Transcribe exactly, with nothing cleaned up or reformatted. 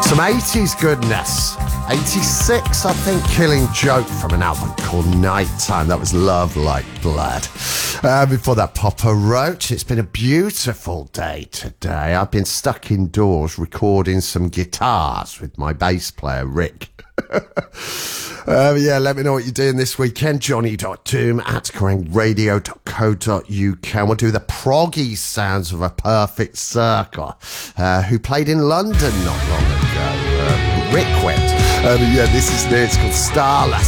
Some eighties goodness. eighty-six, I think, Killing Joke from an album called Nighttime. That was Love Like Blood. Uh, before that, Papa Roach. It's been a beautiful day today. I've been stuck indoors recording some guitars with my bass player, Rick. Uh, yeah, let me know what you're doing this weekend. Johnny dot doom at kerrang radio dot co dot uk. And we'll do the proggy sounds of A Perfect Circle, uh, who played in London not long ago. Uh, Rick went. Um, yeah, this is new. It's called Starless.